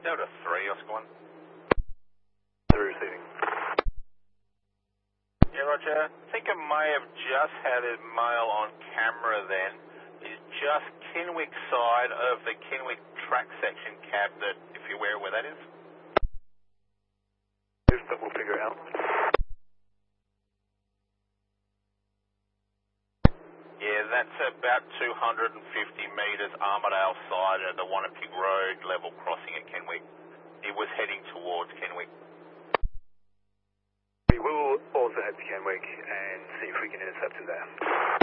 Delta 3, Oscar 1. Through receiving. Yeah, Roger. I think I may have just had a male on camera then. It's just Kenwick side of the Kenwick track section cab that, if you're aware where that is. But we'll figure it out. Yeah, that's about 250 metres Armadale side of the Wanapig Road level crossing at Kenwick. It was heading towards Kenwick. We will also head to Kenwick and see if we can intercept him there.